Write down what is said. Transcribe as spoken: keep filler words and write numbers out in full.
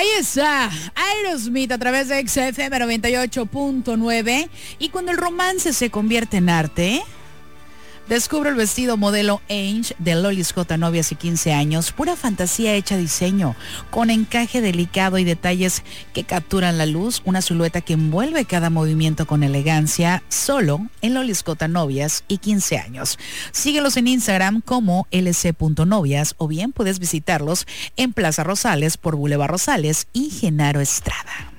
Ahí está, Aerosmith a través de X F M noventa y ocho punto nueve. Y cuando el romance se convierte en arte, descubre el vestido modelo Ange de Loli Scott a novias y quince años. Pura fantasía hecha diseño, con encaje delicado y detalles que capturan la luz. Una silueta que envuelve cada movimiento con elegancia, solo en Loli Scott a novias y quince años. Síguelos en Instagram como L C punto novias o bien puedes visitarlos en Plaza Rosales por Boulevard Rosales y Genaro Estrada.